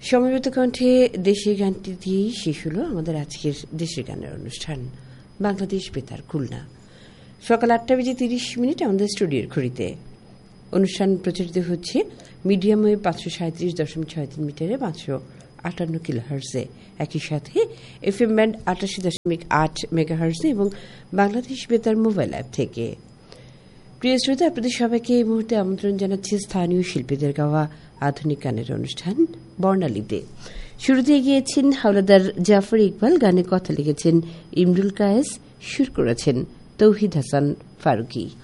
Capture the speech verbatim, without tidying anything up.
সমবেত কণ্ঠে দেশের গানটি দিয়েই শেষ হলো আমাদের আজকের দেশের গানের অনুষ্ঠান বাংলাদেশ বেতার খুলনা। সকাল আটটা বেজে তিরিশ মিনিট আমাদের স্টুডিওর ঘড়িতে। অনুষ্ঠান প্রচারিত হচ্ছে মিডিয়াম ওয়েভ পাঁচশো সাঁত্রিশ দশমিক ছয় তিন মিটারে পাঁচশো আটান্ন কিলো হার্জে, একই সাথে এফ এম ব্যান্ড আটাশি দশমিক আট মেগা হার্জে এবং বাংলাদেশ বেতার মোবাইল অ্যাপ থেকে। প্রিয় শ্রোতা, আপনাদের সবাইকে এই মুহূর্তে আমন্ত্রণ জানাচ্ছি স্থানীয় শিল্পীদের গাওয়া আধুনিক গানের অনুষ্ঠান বর্ণালীতে। শুরুতে গিয়েছেন হাওলাদার জাফর ইকবাল, গানে কথা লিখেছেন ইমরুল কায়েস, সুর করেছেন তৌহিদ হাসান ফারুকী।